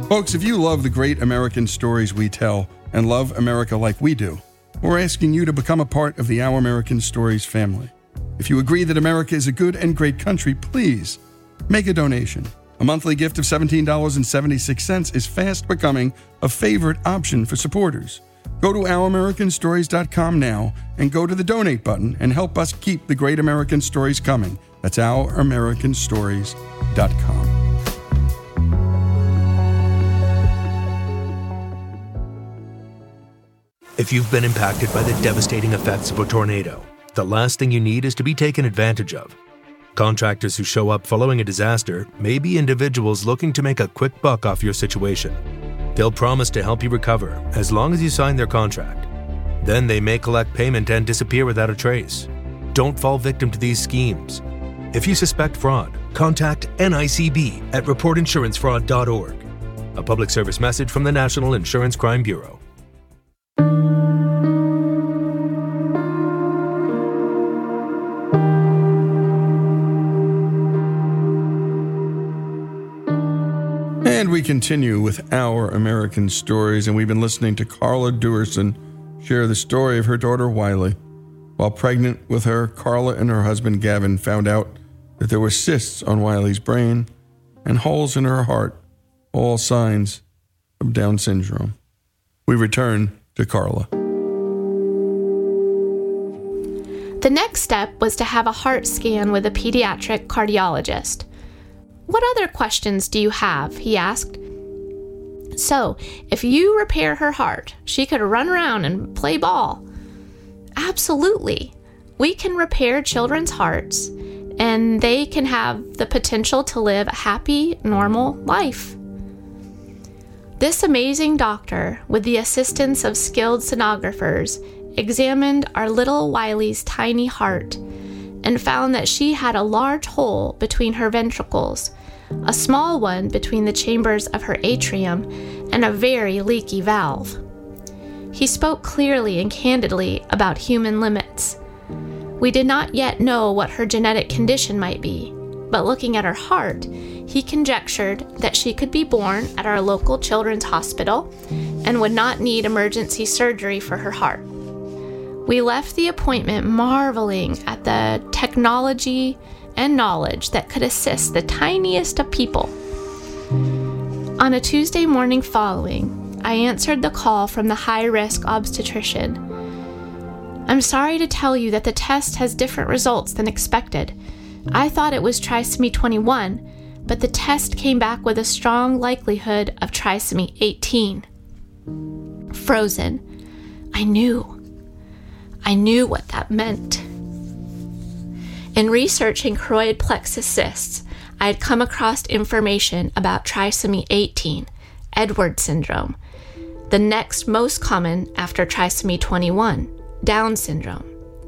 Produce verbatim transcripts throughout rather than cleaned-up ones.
Folks, if you love the great American stories we tell and love America like we do, we're asking you to become a part of the Our American Stories family. If you agree that America is a good and great country, please make a donation. A monthly gift of seventeen dollars and seventy-six cents is fast becoming a favorite option for supporters. Go to our american stories dot com now and go to the donate button and help us keep the great American stories coming. That's our american stories dot com. If you've been impacted by the devastating effects of a tornado, the last thing you need is to be taken advantage of. Contractors who show up following a disaster may be individuals looking to make a quick buck off your situation. They'll promise to help you recover as long as you sign their contract. Then they may collect payment and disappear without a trace. Don't fall victim to these schemes. If you suspect fraud, contact N I C B at report insurance fraud dot org. A public service message from the National Insurance Crime Bureau. And we continue with Our American Stories, and we've been listening to Carla Duerson share the story of her daughter Wiley. While pregnant with her, Carla and her husband Gavin found out that there were cysts on Wiley's brain and holes in her heart, all signs of Down syndrome. We return to Carla. The next step was to have a heart scan with a pediatric cardiologist. "What other questions do you have?" he asked. "So, if you repair her heart, she could run around and play ball." "Absolutely. We can repair children's hearts, and they can have the potential to live a happy, normal life." This amazing doctor, with the assistance of skilled sonographers, examined our little Wiley's tiny heart and found that she had a large hole between her ventricles, a small one between the chambers of her atrium, and a very leaky valve. He spoke clearly and candidly about human limits. We did not yet know what her genetic condition might be, but looking at her heart, he conjectured that she could be born at our local children's hospital and would not need emergency surgery for her heart. We left the appointment marveling at the technology and knowledge that could assist the tiniest of people. On a Tuesday morning following, I answered the call from the high-risk obstetrician. "I'm sorry to tell you that the test has different results than expected. I thought it was trisomy twenty-one, but the test came back with a strong likelihood of trisomy eighteen. Frozen. I knew. I knew what that meant. In researching choroid plexus cysts, I had come across information about trisomy eighteen, Edwards syndrome, the next most common after trisomy twenty-one, Down syndrome.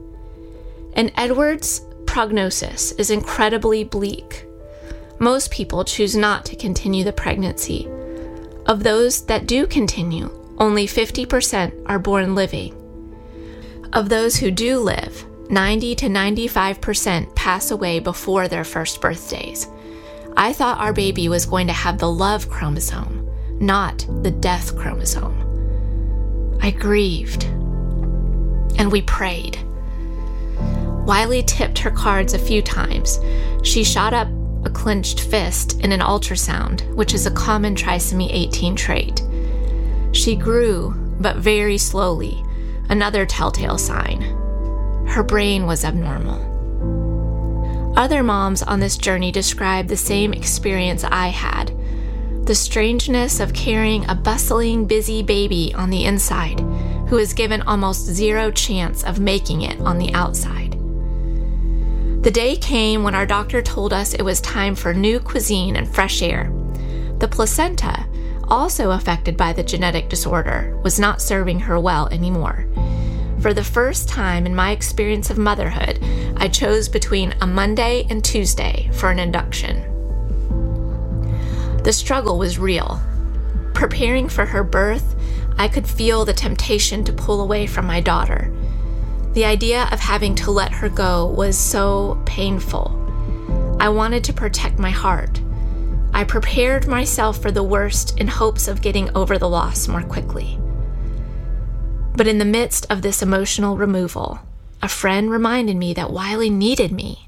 An Edwards prognosis is incredibly bleak. Most people choose not to continue the pregnancy. Of those that do continue, only fifty percent are born living. Of those who do live, ninety to ninety-five percent pass away before their first birthdays. I thought our baby was going to have the love chromosome, not the death chromosome. I grieved, and we prayed. Wiley tipped her cards a few times. She shot up a clenched fist in an ultrasound, which is a common trisomy eighteen trait. She grew, but very slowly, another telltale sign. Her brain was abnormal. Other moms on this journey described the same experience I had, the strangeness of carrying a bustling, busy baby on the inside who is given almost zero chance of making it on the outside. The day came when our doctor told us it was time for new cuisine and fresh air. The placenta, also affected by the genetic disorder, was not serving her well anymore. For the first time in my experience of motherhood, I chose between a Monday and Tuesday for an induction. The struggle was real. Preparing for her birth, I could feel the temptation to pull away from my daughter. The idea of having to let her go was so painful. I wanted to protect my heart. I prepared myself for the worst in hopes of getting over the loss more quickly. But in the midst of this emotional removal, a friend reminded me that Wiley needed me.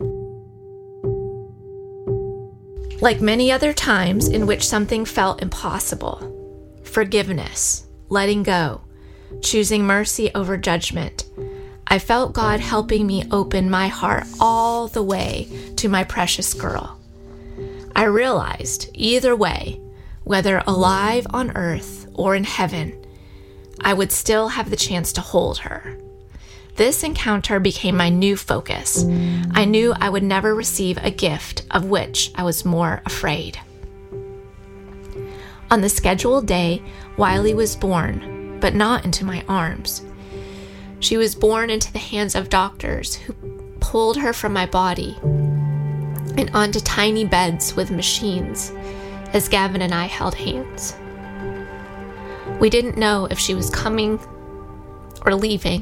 Like many other times in which something felt impossible, forgiveness, letting go, choosing mercy over judgment, I felt God helping me open my heart all the way to my precious girl. I realized either way, whether alive on earth or in heaven, I would still have the chance to hold her. This encounter became my new focus. I knew I would never receive a gift of which I was more afraid. On the scheduled day, Wiley was born, but not into my arms. She was born into the hands of doctors who pulled her from my body and onto tiny beds with machines as Gavin and I held hands. We didn't know if she was coming or leaving.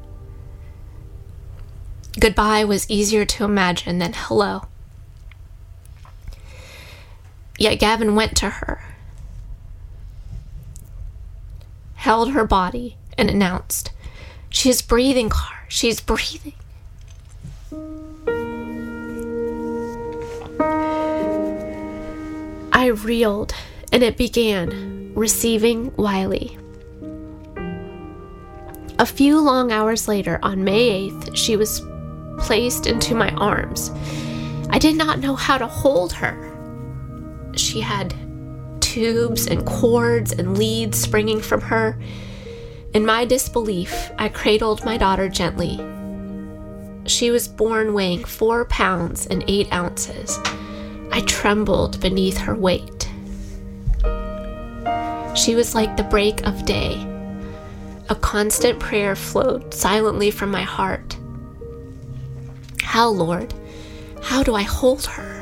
Goodbye was easier to imagine than hello. Yet Gavin went to her, held her body, and announced, "She is breathing, Car. She's breathing." I reeled, and it began, receiving Wiley. A few long hours later, on May eighth, she was placed into my arms. I did not know how to hold her. She had tubes and cords and leads springing from her. In my disbelief, I cradled my daughter gently. She was born weighing four pounds and eight ounces. I trembled beneath her weight. She was like the break of day. A constant prayer flowed silently from my heart. How, Lord? How do I hold her?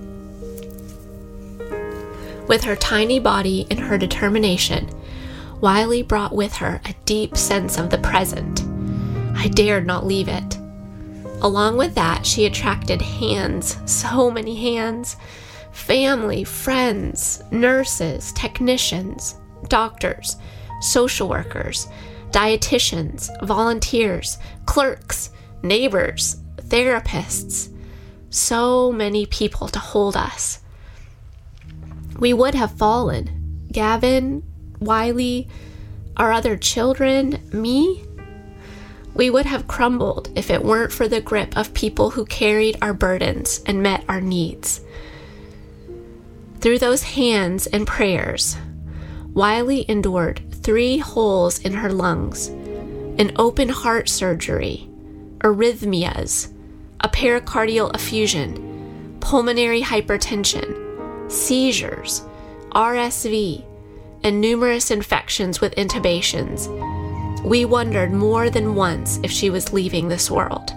With her tiny body and her determination, Wiley brought with her a deep sense of the present. I dared not leave it. Along with that, she attracted hands, so many hands, family, friends, nurses, technicians, doctors, social workers, dietitians, volunteers, clerks, neighbors, therapists, so many people to hold us. We would have fallen. Gavin, Wiley, our other children, me. We would have crumbled if it weren't for the grip of people who carried our burdens and met our needs. Through those hands and prayers, Wiley endured three holes in her lungs, an open heart surgery, arrhythmias, a pericardial effusion, pulmonary hypertension, seizures, R S V, and numerous infections with intubations. We wondered more than once if she was leaving this world.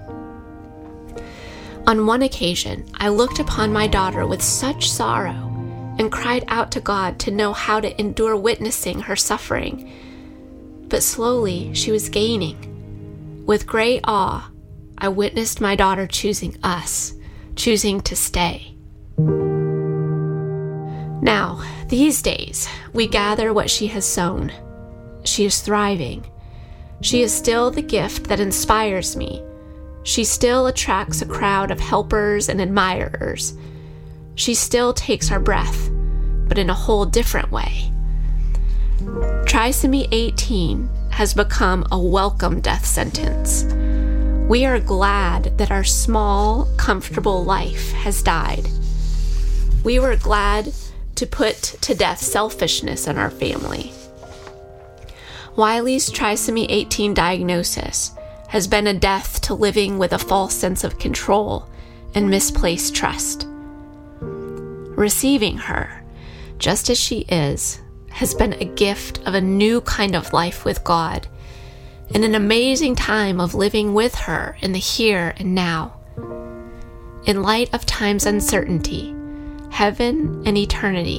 On one occasion, I looked upon my daughter with such sorrow and cried out to God to know how to endure witnessing her suffering. But slowly, she was gaining. With great awe, I witnessed my daughter choosing us, choosing to stay. Now, these days, we gather what she has sown. She is thriving. She is still the gift that inspires me. She still attracts a crowd of helpers and admirers. She still takes our breath, but in a whole different way. Trisomy eighteen has become a welcome death sentence. We are glad that our small, comfortable life has died. We were glad to put to death selfishness in our family. Wiley's trisomy eighteen diagnosis has been a death to living with a false sense of control and misplaced trust. Receiving her, just as she is, has been a gift of a new kind of life with God and an amazing time of living with her in the here and now. In light of time's uncertainty, heaven and eternity